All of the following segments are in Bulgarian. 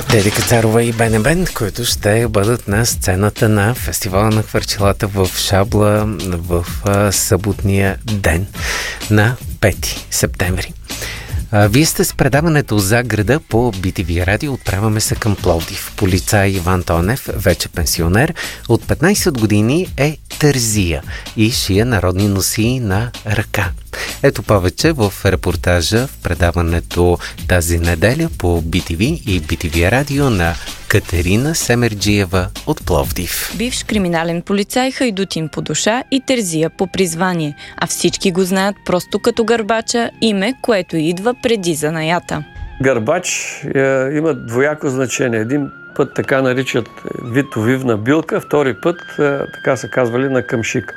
Деди Кацарова и Бен Бен, които ще бъдат на сцената на фестивала на хвърчелата в Шабла в съботния ден на 5 септември. Вие сте с предаването за града по BTV радио. Отправяме се към Пловдив. Полицай Иван Тонев, вече пенсионер, от 15 години е тързия и шие народни носии на ръка. Ето повече в репортажа в предаването тази неделя по BTV и BTV радио на Катерина Семерджиева от Пловдив. Бивш криминален полицай, хайдутин по душа и терзия по призвание, а всички го знаят просто като Гърбача, име, което идва преди занаята. Гърбач има двояко значение. Един път така наричат витовивна билка, втори път така се казвали на къмшик.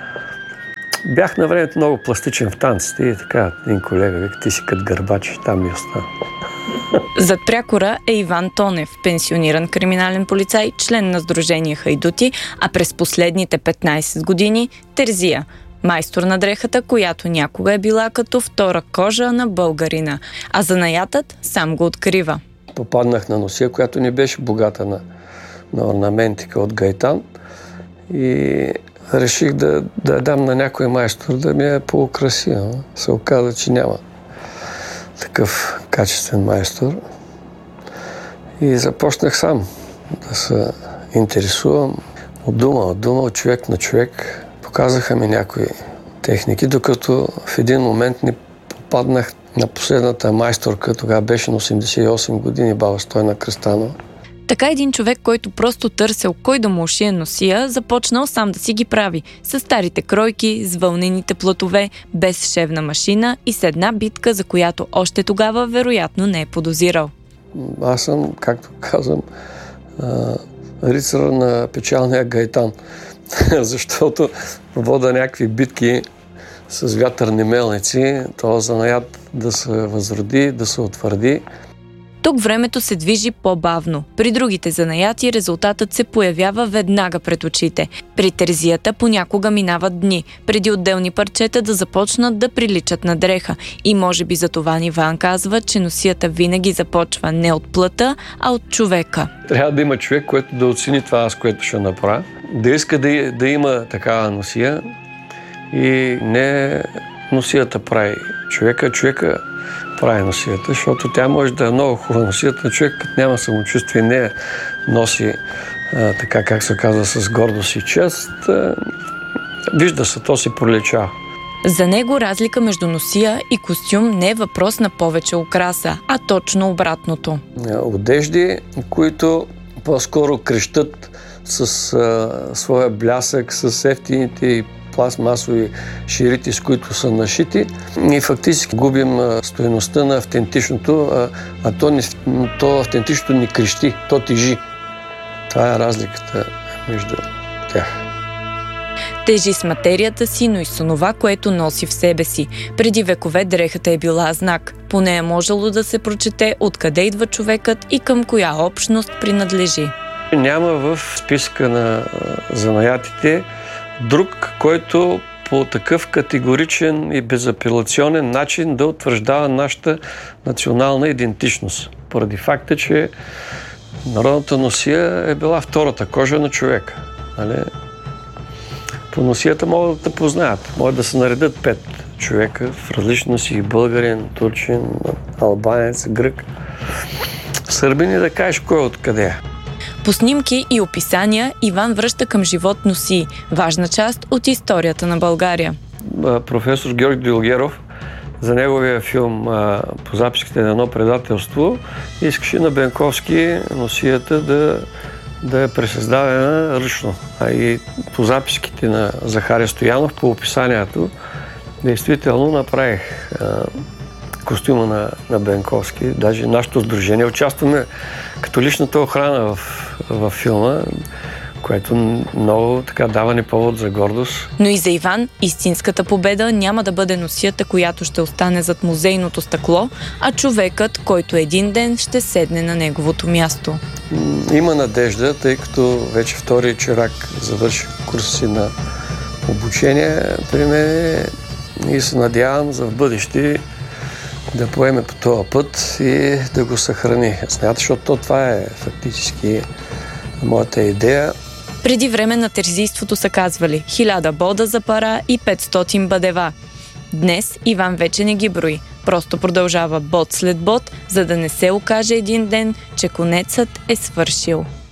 Бях на времето много пластичен в танците и така един колега вика, ти си като Гърбач, там ми остана. Зад прякора е Иван Тонев, пенсиониран криминален полицай, член на Сдружение Хайдути, а през последните 15 години терзия, майстор на дрехата, която някога е била като втора кожа на българина, а занаятът сам го открива. Попаднах на носия, която не беше богата на орнаментика от гайтан и реших да дам на някой майстор да ми я поукраси. Се оказа, че няма такъв качествен майстор. И започнах сам да се интересувам от дума, от човек на човек. Показаха ми някои техники, докато в един момент не попаднах на последната майсторка. Тогава беше на 88 години, баба Стойна Кръстанова. Така един човек, който просто търсил кой да му ушие носия, започнал сам да си ги прави. С старите кройки, с вълнените платове, без шевна машина и с една битка, за която още тогава вероятно не е подозирал. Аз съм, както казвам, рицар на печалния гайтан, защото вода някакви битки с вятърни мелници, то занаят да се възроди, да се утвърди. Тук времето се движи по-бавно. При другите занаяти резултатът се появява веднага пред очите. При терзията понякога минават дни, преди отделни парчета да започнат да приличат на дреха. И може би за това Иван казва, че носията винаги започва не от плътта, а от човека. Трябва да има човек, който да оцени това, аз което ще направя. Да иска да има такава носия и не носията прави човека прави носията, защото тя може да е много хубава носията, но човек като няма самочувствие, не носи така, как се казва, с гордост и чест. Вижда се, то си пролича. За него разлика между носия и костюм не е въпрос на повече украса, а точно обратното. Одежди, които по-скоро крещат с своя блясък, с ефтините и пластмасови ширити, с които са нашити, и фактически губим стойността на автентичното, а то автентичното ни крещи, то тежи. Това е разликата между тях. Тежи с материята си, но и с онова, което носи в себе си. Преди векове дрехата е била знак. По нея можело да се прочете откъде идва човекът и към коя общност принадлежи. Няма в списка на занаятите друг, който по такъв категоричен и безапелационен начин да утвърждава нашата национална идентичност. Поради факта, че народната носия е била втората кожа на човека. Нали? По носията могат да те познаят. Могат да се наредят 5 човека в различни си: българин, турчин, албанец, грък. Сърбини, да кажеш кой откъде е. По снимки и описания Иван връща към живот носии, важна част от историята на България. Професор Георги Дилгеров за неговия филм по записките на едно предателство искаше на Бенковски носията да е пресъздадена ръчно. А и по записките на Захария Стоянов, по описанието, действително направих костюма на Бенковски. Даже нашето сдружение участваме като личната охрана в филма, което много така дава ни повод за гордост. Но и за Иван истинската победа няма да бъде носията, която ще остане зад музейното стъкло, а човекът, който един ден ще седне на неговото място. Има надежда, тъй като вече втори чирак завърши курси на обучение при мен и се надявам за в бъдеще да поеме по този път и да го съхрани. Смята, защото това е фактически моята идея. Преди време на терзийството са казвали 1000 бода за пара и 500 бъдева. Днес Иван вече не ги брои. Просто продължава бод след бод, за да не се окаже един ден, че конецът е свършил.